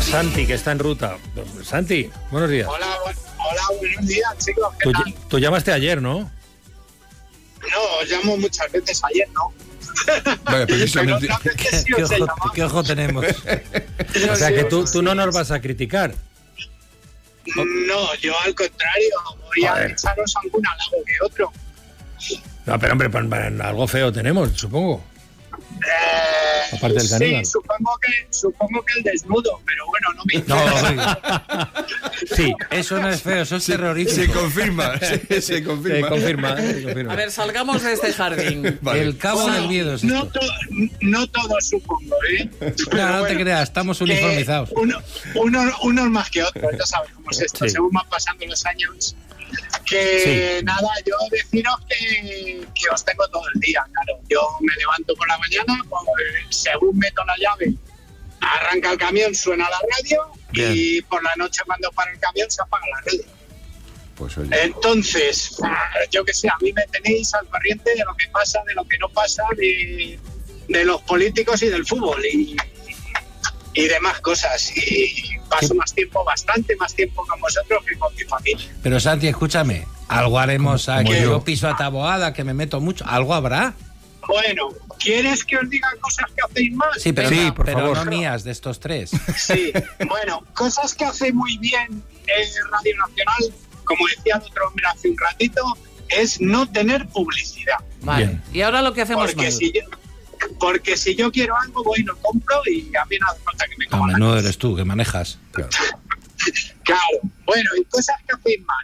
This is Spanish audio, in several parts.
Santi, que está en ruta. Santi, buenos días. Hola, buenos días, chicos. ¿Qué tal? Tú llamaste ayer, ¿no? No, llamo muchas veces ayer, ¿no. Vale, precisamente. ¿Qué ojo tenemos? O sea, que tú no nos vas a criticar. No, yo al contrario, voy a echaros algún halago que otro. No, pero hombre, algo feo tenemos, supongo. Aparte del caníbal. Sí, supongo que el desnudo, pero bueno, no me interesa. Sí, eso no es feo, eso es terrorismo. Se confirma. Se confirma. A ver, salgamos de este jardín. Vale. El cabo del miedo es esto. No todo, supongo, ¿eh? No te creas, estamos uniformizados. Unos más que otros, ya sabes cómo es esto. Sí. Según van pasando los años. Nada, yo deciros que os tengo todo el día, claro. Yo me levanto por la mañana, según meto la llave, arranca el camión, suena la radio. Bien. Y por la noche cuando para el camión se apaga la radio. Pues oye. Entonces, yo que sé, a mí me tenéis al corriente de lo que pasa, de lo que no pasa, de los políticos y del fútbol y demás cosas. Y paso bastante más tiempo con vosotros que con mi familia. Pero Santi, escúchame, algo haremos aquí. Yo piso a Taboada, que me meto mucho. ¿Algo habrá? Bueno, ¿quieres que os diga cosas que hacéis mal? Sí, pero, sí, por pero favor. no mías, de estos tres. Sí, bueno, cosas que hace muy bien Radio Nacional, como decía el otro hombre hace un ratito, es no tener publicidad. Vale. Bien. Y ahora lo que hacemos mal. Porque si yo quiero algo, voy y lo compro y a mí no hace falta que me A coman. menudo eres tú, que manejas. Claro, bueno, y cosas que hacéis mal.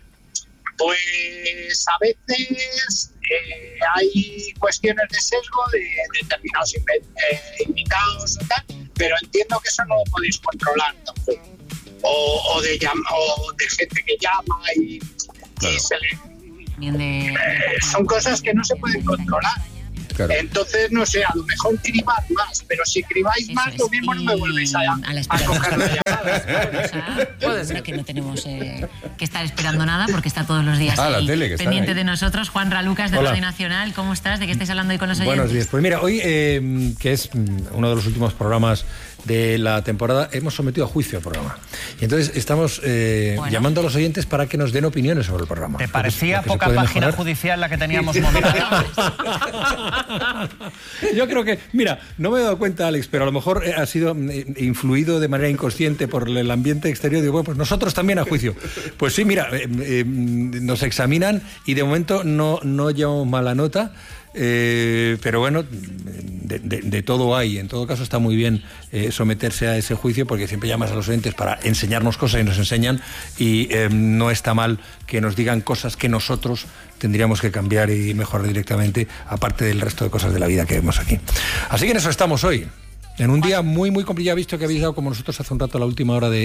Pues a veces hay cuestiones de sesgo de determinados invitados o tal, pero entiendo que eso no lo podéis controlar tampoco. O de gente que llama y se le... son cosas que no se pueden controlar. Claro. Entonces, no sé, a lo mejor cribad más, pero si cribáis más, lo mismo no me volvéis a coger la llamada. Puede ser que no tenemos que estar esperando nada porque está todos los días la ahí, tele, que pendiente ahí de nosotros. Juanra Lucas, de Radio Nacional, ¿cómo estás? ¿De qué estáis hablando hoy con los oyentes? Buenos días. Pues mira, hoy, que es uno de los últimos programas de la temporada, hemos sometido a juicio el programa. Y entonces estamos llamando a los oyentes para que nos den opiniones sobre el programa. ¿Te parecía poca página judicial la que teníamos montada? Yo creo que, mira, no me he dado cuenta, Alex, pero a lo mejor ha sido influido de manera inconsciente por el ambiente exterior. Digo, bueno, pues nosotros también a juicio. Pues sí, mira, nos examinan y de momento no llevamos mala nota. Pero bueno, de todo hay. En todo caso está muy bien someterse a ese juicio, porque siempre llamas a los oyentes para enseñarnos cosas y nos enseñan, y no está mal que nos digan cosas que nosotros tendríamos que cambiar y mejorar directamente, aparte del resto de cosas de la vida que vemos aquí. Así que en eso estamos hoy. En un día muy, muy complicado, visto que habéis dado, como nosotros hace un rato, la última hora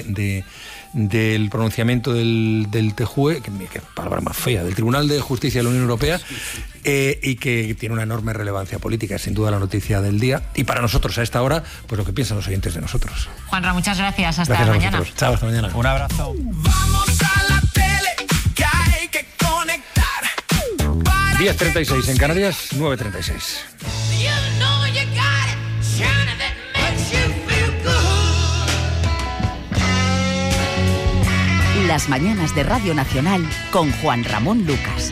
del pronunciamiento del TJUE, que palabra más fea, del Tribunal de Justicia de la Unión Europea, y que tiene una enorme relevancia política, es sin duda la noticia del día. Y para nosotros, a esta hora, pues lo que piensan los oyentes de nosotros. Juanra, muchas gracias. Hasta Gracias mañana. Chao, hasta mañana. Un abrazo. Vamos a la tele, que hay que conectar. 10:36 en Canarias, 9:36. You know you got it, China, that makes you feel good. Las mañanas de Radio Nacional con Juan Ramón Lucas.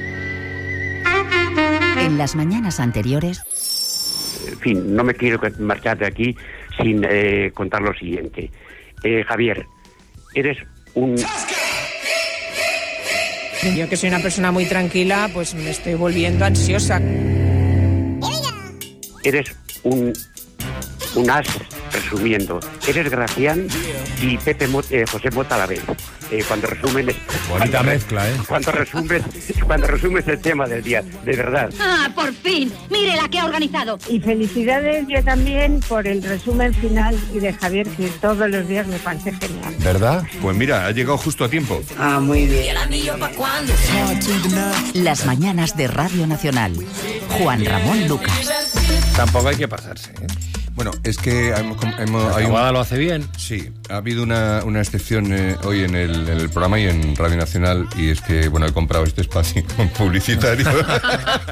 En las mañanas anteriores... En fin, no me quiero marchar de aquí sin contar lo siguiente. Javier, eres un... Yo, que soy una persona muy tranquila, pues me estoy volviendo ansiosa. Eres un as, resumiendo. Eres Gracián y José Mota a la vez. Cuando resumen... Bonita mezcla, ¿eh? Cuando resumes el tema del día, de verdad. ¡Ah, por fin! ¡Mire la que ha organizado! Y felicidades yo también por el resumen final y de Javier, que todos los días me parece genial. ¿Verdad? Pues mira, ha llegado justo a tiempo. Ah, muy bien. ¿Y el anillo pa' cuándo? Las mañanas de Radio Nacional. Juan Ramón Lucas. Tampoco hay que pasarse, ¿eh? Bueno, es que hay Taboada lo hace bien. Sí, ha habido una excepción hoy en el programa y en Radio Nacional, y es que, bueno, he comprado este espacio publicitario